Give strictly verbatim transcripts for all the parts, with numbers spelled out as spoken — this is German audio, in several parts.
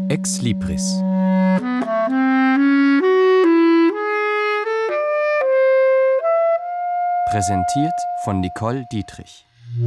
Ex Libris. Präsentiert von Nicole Dietrich.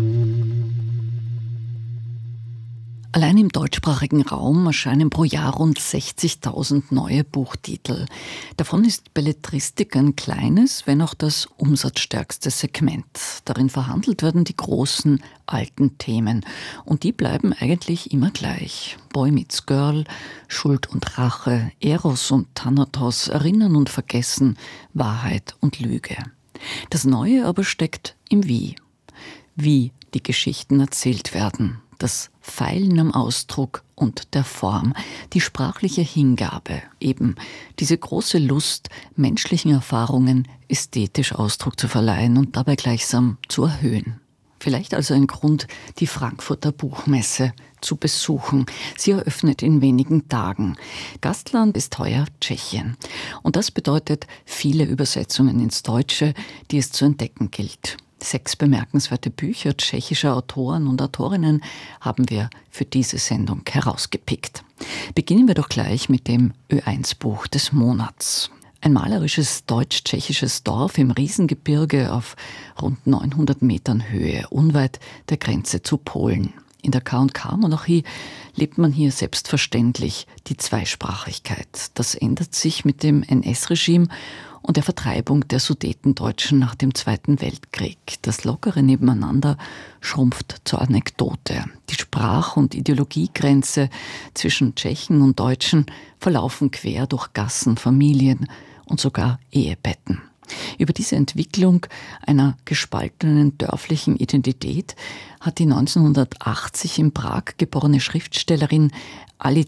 Allein im deutschsprachigen Raum erscheinen pro Jahr rund sechzigtausend neue Buchtitel. Davon ist Belletristik ein kleines, wenn auch das umsatzstärkste Segment. Darin verhandelt werden die großen, alten Themen. Und die bleiben eigentlich immer gleich. Boy meets Girl, Schuld und Rache, Eros und Thanatos, Erinnern und Vergessen, Wahrheit und Lüge. Das Neue aber steckt im Wie. Wie die Geschichten erzählt werden. Das Feilen am Ausdruck und der Form, die sprachliche Hingabe, eben diese große Lust, menschlichen Erfahrungen ästhetisch Ausdruck zu verleihen und dabei gleichsam zu erhöhen. Vielleicht also ein Grund, die Frankfurter Buchmesse zu besuchen. Sie eröffnet in wenigen Tagen. Gastland ist heuer Tschechien. Und das bedeutet viele Übersetzungen ins Deutsche, die es zu entdecken gilt. Sechs bemerkenswerte Bücher tschechischer Autoren und Autorinnen haben wir für diese Sendung herausgepickt. Beginnen wir doch gleich mit dem Ö eins Buch des Monats. Ein malerisches deutsch-tschechisches Dorf im Riesengebirge auf rund neunhundert Metern Höhe, unweit der Grenze zu Polen. In der K und K-Monarchie lebt man hier selbstverständlich die Zweisprachigkeit. Das ändert sich mit dem N S-Regime und der Vertreibung der Sudetendeutschen nach dem Zweiten Weltkrieg. Das lockere Nebeneinander schrumpft zur Anekdote. Die Sprach- und Ideologiegrenze zwischen Tschechen und Deutschen verlaufen quer durch Gassen, Familien und sogar Ehebetten. Über diese Entwicklung einer gespaltenen dörflichen Identität hat die neunzehnhundertachtzig in Prag geborene Schriftstellerin